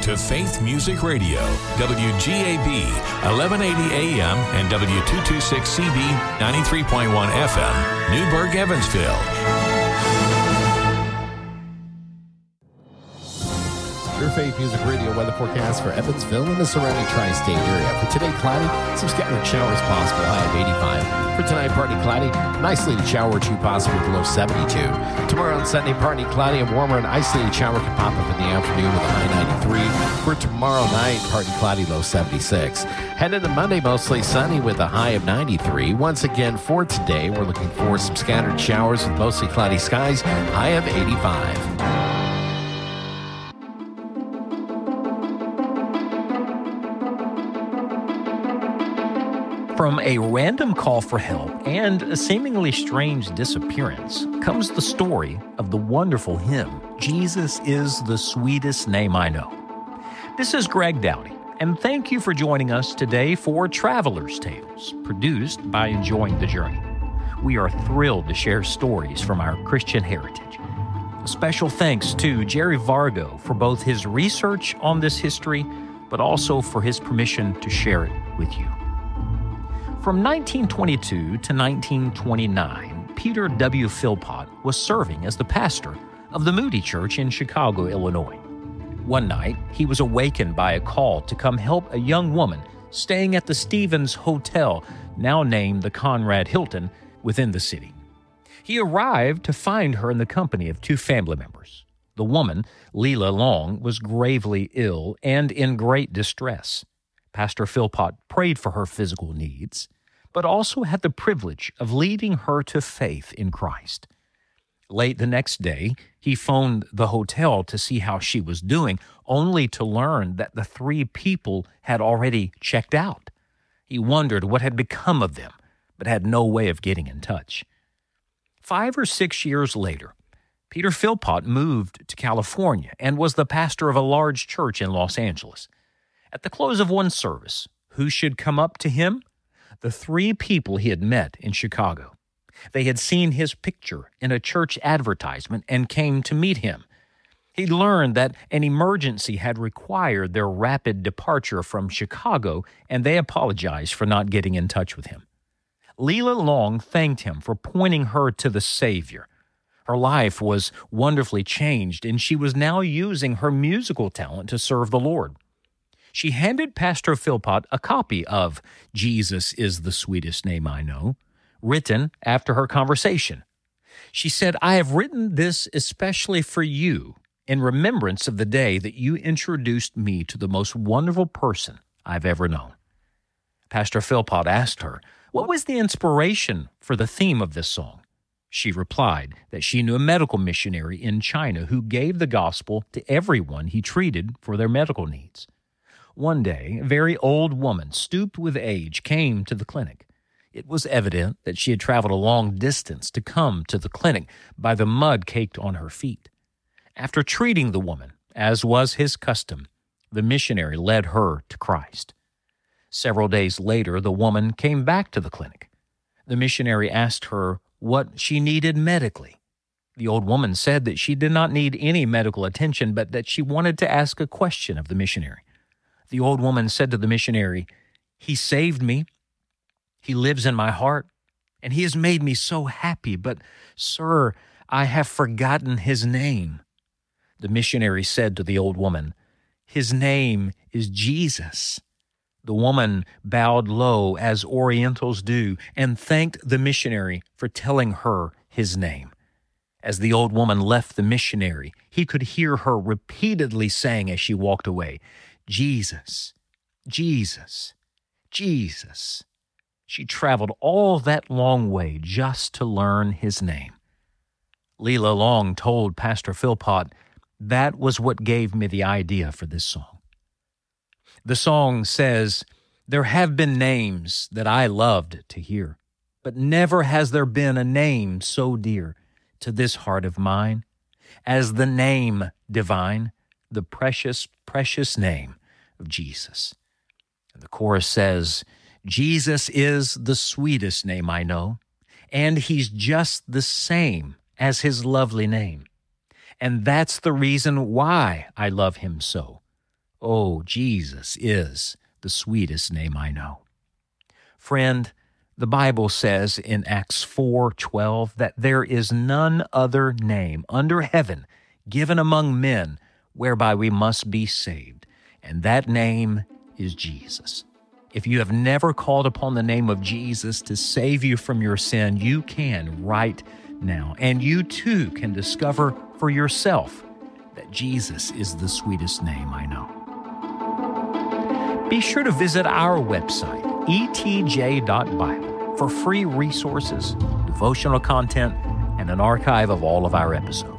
to Faith Music Radio, WGAB, 1180 AM and W226CB, 93.1 FM, Newburgh, Evansville. Your Faith Music Radio weather forecast for Evansville and the surrounding tri-state area. For today, cloudy, some scattered showers possible, high of 85. For tonight, partly cloudy, an isolated shower or two possible with a low 72. Tomorrow on Sunday, partly cloudy and warmer, an isolated shower can pop up in the afternoon with a high 93. For tomorrow night, partly cloudy, low 76. Heading to Monday, mostly sunny with a high of 93. Once again, for today, we're looking for some scattered showers with mostly cloudy skies, high of 85. From a random call for help and a seemingly strange disappearance comes the story of the wonderful hymn, Jesus is the Sweetest Name I Know. This is Greg Dowdy, and thank you for joining us today for Traveler's Tales, produced by Enjoying the Journey. We are thrilled to share stories from our Christian heritage. A special thanks to Jerry Vargo for both his research on this history, but also for his permission to share it with you. From 1922 to 1929, Peter W. Philpott was serving as the pastor of the Moody Church in Chicago, Illinois. One night, he was awakened by a call to come help a young woman staying at the Stevens Hotel, now named the Conrad Hilton, within the city. He arrived to find her in the company of two family members. The woman, Leela Long, was gravely ill and in great distress. Pastor Philpott prayed for her physical needs, but also had the privilege of leading her to faith in Christ. Late the next day, he phoned the hotel to see how she was doing, only to learn that the three people had already checked out. He wondered what had become of them, but had no way of getting in touch. 5 or 6 years later, Peter Philpott moved to California and was the pastor of a large church in Los Angeles. At the close of one service, who should come up to him? The three people he had met in Chicago. They had seen his picture in a church advertisement and came to meet him. He learned that an emergency had required their rapid departure from Chicago, and they apologized for not getting in touch with him. Leela Long thanked him for pointing her to the Savior. Her life was wonderfully changed, and she was now using her musical talent to serve the Lord. She handed Pastor Philpott a copy of Jesus is the Sweetest Name I Know, written after her conversation. She said, "I have written this especially for you in remembrance of the day that you introduced me to the most wonderful person I've ever known." Pastor Philpott asked her, what was the inspiration for the theme of this song? She replied that she knew a medical missionary in China who gave the gospel to everyone he treated for their medical needs. One day, a very old woman, stooped with age, came to the clinic. It was evident that she had traveled a long distance to come to the clinic by the mud caked on her feet. After treating the woman, as was his custom, the missionary led her to Christ. Several days later, the woman came back to the clinic. The missionary asked her what she needed medically. The old woman said that she did not need any medical attention, but that she wanted to ask a question of the missionary. The old woman said to the missionary, "He saved me. He lives in my heart, and he has made me so happy. But, sir, I have forgotten his name." The missionary said to the old woman, "His name is Jesus." The woman bowed low, as Orientals do, and thanked the missionary for telling her his name. As the old woman left the missionary, he could hear her repeatedly saying as she walked away, "Jesus, Jesus, Jesus." She traveled all that long way just to learn his name. Leela Long told Pastor Philpott, "That was what gave me the idea for this song." The song says, "There have been names that I loved to hear, but never has there been a name so dear to this heart of mine as the name divine, the precious, precious name of Jesus." And the chorus says, "Jesus is the sweetest name I know, and he's just the same as his lovely name. And that's the reason why I love him so. Oh, Jesus is the sweetest name I know. Friend, the Bible says in Acts 4:12 that there is none other name under heaven given among men whereby we must be saved, and that name is Jesus. If you have never called upon the name of Jesus to save you from your sin, you can right now, and you too can discover for yourself that Jesus is the sweetest name I know. Be sure to visit our website, etj.bible, for free resources, devotional content, and an archive of all of our episodes.